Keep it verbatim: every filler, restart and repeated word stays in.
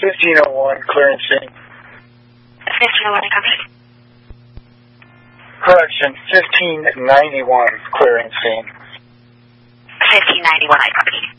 fifteen oh one, clearing scene. fifteen oh one, I copy. Correction, fifteen ninety-one, clearing scene. fifteen ninety-one, I copy.